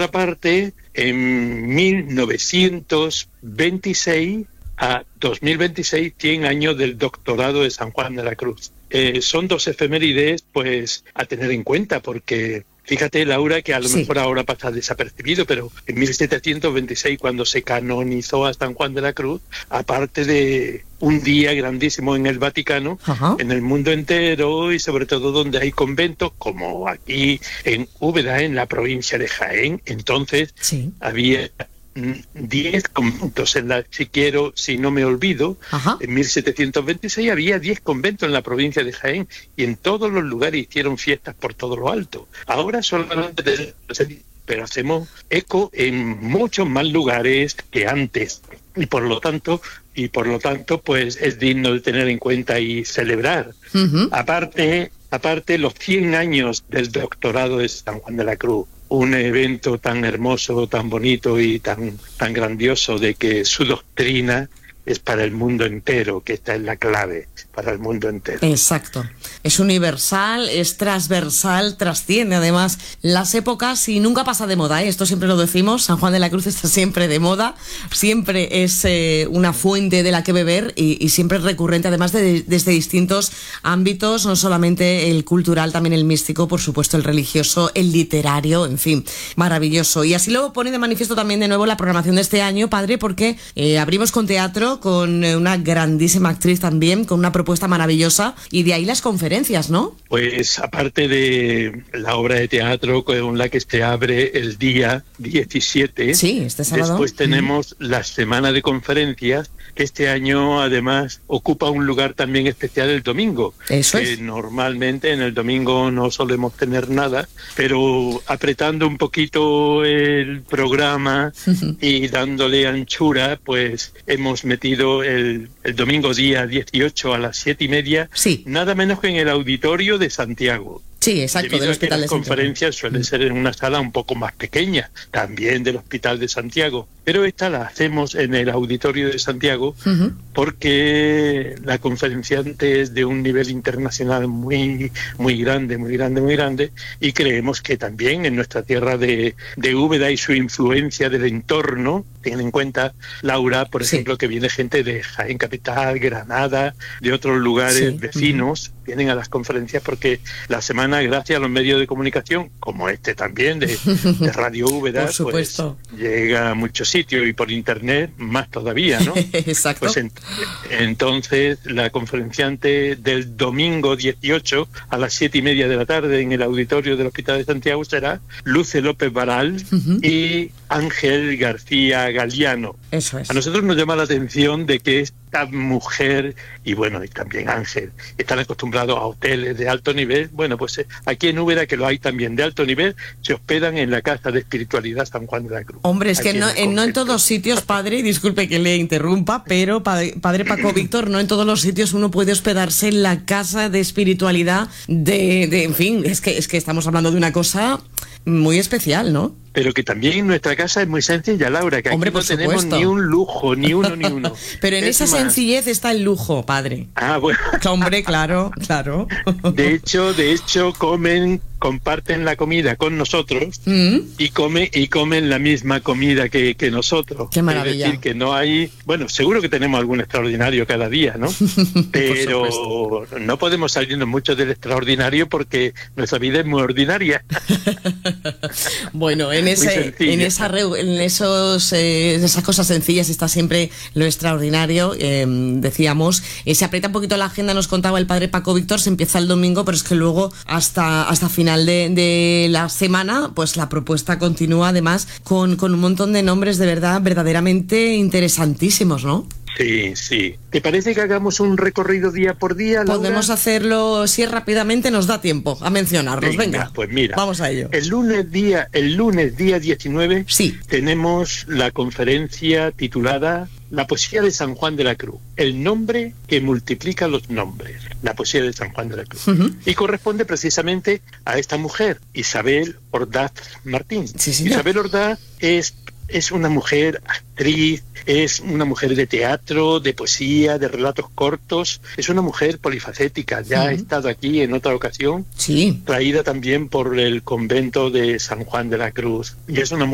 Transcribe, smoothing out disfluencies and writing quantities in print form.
otra parte, en 1926 a 2026, 100 años del doctorado de San Juan de la Cruz. Son dos efemérides, pues, a tener en cuenta, porque fíjate, Laura, que a lo mejor ahora pasa desapercibido, pero en 1726, cuando se canonizó a San Juan de la Cruz, aparte de un día grandísimo en el Vaticano, en el mundo entero, y sobre todo donde hay conventos, como aquí en Úbeda, en la provincia de Jaén, entonces había 10 conventos si no me olvido. En 1726 había 10 conventos en la provincia de Jaén, y en todos los lugares hicieron fiestas por todo lo alto. Ahora solamente pero hacemos eco en muchos más lugares que antes, y por lo tanto pues es digno de tener en cuenta y celebrar. Aparte los 100 años del doctorado de San Juan de la Cruz, un evento tan hermoso, tan bonito y tan grandioso, de que su doctrina es para el mundo entero, que esta es la clave, para el mundo entero. Exacto. Es universal, es transversal, trasciende además las épocas y nunca pasa de moda, ¿eh? Esto siempre lo decimos, San Juan de la Cruz está siempre de moda, siempre es una fuente de la que beber y siempre es recurrente, además desde distintos ámbitos, no solamente el cultural, también el místico, por supuesto el religioso, el literario, en fin, maravilloso. Y así lo pone de manifiesto también de nuevo la programación de este año, padre, porque abrimos con teatro, con una grandísima actriz también, con una propuesta maravillosa, y de ahí las conferencias, ¿no? Pues aparte de la obra de teatro con la que se abre el día 17, este sábado, después tenemos la semana de conferencias, que este año además ocupa un lugar también especial el domingo. Eso es. Normalmente en el domingo no solemos tener nada, pero apretando un poquito el programa y dándole anchura, pues hemos metido el domingo día 18 a las 7:30, nada menos que en el auditorio de Santiago. Sí, exacto, del Hospital de Santiago. Las conferencias suelen ser en una sala un poco más pequeña, también del Hospital de Santiago, pero esta la hacemos en el Auditorio de Santiago porque la conferenciante es de un nivel internacional muy grande, y creemos que también en nuestra tierra de Úbeda y su influencia del entorno, ten en cuenta, Laura, por ejemplo, que viene gente de Jaén Capital, Granada, de otros lugares vecinos, vienen a las conferencias porque la semana, gracias a los medios de comunicación, como este también, de Radio Úbeda, pues llega a muchos sitios, y por internet más todavía, ¿no? Exacto. Pues entonces la conferenciante del domingo 18 a las 7:30 de la tarde en el auditorio del Hospital de Santiago será Luce López Baral y Ángel García Galiano. Eso es. A nosotros nos llama la atención de que esta mujer, y bueno, y también Ángel, están acostumbrados a hoteles de alto nivel. Bueno, pues aquí en Úbeda, que lo hay también de alto nivel, se hospedan en la Casa de Espiritualidad San Juan de la Cruz. Hombre, es que no en todos sitios, padre, disculpe que le interrumpa, pero padre Paco Víctor, no en todos los sitios uno puede hospedarse en la Casa de Espiritualidad en fin, es que estamos hablando de una cosa muy especial, ¿no? Pero que también nuestra casa es muy sencilla, Laura, que aquí no tenemos ni un lujo, ni uno. Pero en esa sencillez está el lujo, padre. Ah, bueno. Hombre, claro. De hecho, comparten la comida con nosotros y comen la misma comida que nosotros. Qué maravilla. Es decir, que no hay... Bueno, seguro que tenemos algún extraordinario cada día, ¿no? Pero no podemos salirnos mucho del extraordinario porque nuestra vida es muy ordinaria. Bueno, en esas cosas sencillas está siempre lo extraordinario. Decíamos, se aprieta un poquito la agenda, nos contaba el padre Paco Víctor, se empieza el domingo, pero es que luego hasta final de la semana, pues la propuesta continúa, además con un montón de nombres de verdad verdaderamente interesantísimos, ¿no? Sí. ¿Te parece que hagamos un recorrido día por día, Laura? Podemos hacerlo, si rápidamente nos da tiempo a mencionarlos. Venga, pues mira, vamos a ello. El lunes día 19 tenemos la conferencia titulada La poesía de San Juan de la Cruz, el nombre que multiplica los nombres, la poesía de San Juan de la Cruz. Y corresponde precisamente a esta mujer, Isabel Ordaz Martín. Sí, Isabel Ordaz es una mujer actriz, es una mujer de teatro, de poesía, de relatos cortos, es una mujer polifacética, ya ha estado aquí en otra ocasión, traída también por el convento de San Juan de la Cruz, y es una